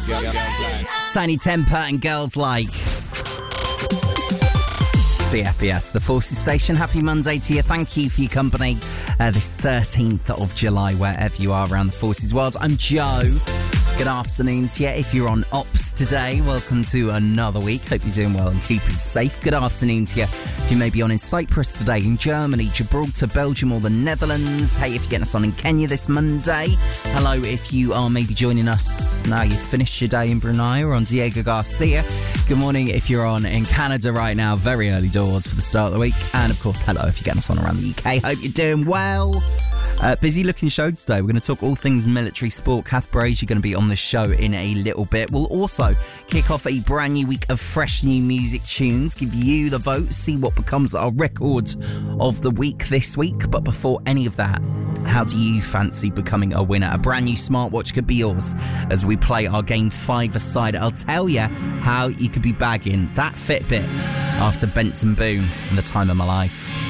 Tiny Temper and Girls Like. BFBS, the Forces Station. Happy Monday to you. Thank you for your company this 13th of July, wherever you are around the Forces world. I'm Joe. Good afternoon to you. If you're on ops today, welcome to another week. Hope you're doing well and keeping safe. Good afternoon to you. If you may be on in Cyprus today, in Germany, Gibraltar, Belgium or the Netherlands. Hey, if you're getting us on in Kenya this Monday. Hello if you are maybe joining us now you've finished your day in Brunei or on Diego Garcia. Good morning if you're on in Canada right now. Very early doors for the start of the week. And of course, hello if you're getting us on around the UK. Hope you're doing well. Busy looking show today. We're going to talk all things military sport. Kath Brazier going to be on the show in a little bit. We'll also kick off a brand new week of fresh new music tunes, give you the vote, see what becomes our record of the week this week. But before any of that, how do you fancy becoming a winner? A brand new smartwatch could be yours as we play our game 5-a-side. I'll tell you how you could be bagging that Fitbit after Benson Boone and The Time of My Life.